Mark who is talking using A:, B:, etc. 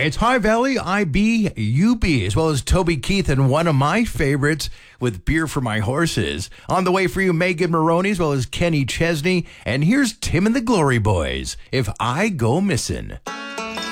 A: It's High Valley IBUB, as well as Toby Keith and one of my favorites with Beer for My Horses. On the way for you, Megan Maroney, as well as Kenny Chesney. And here's Tim and the Glory Boys, If I Go Missing.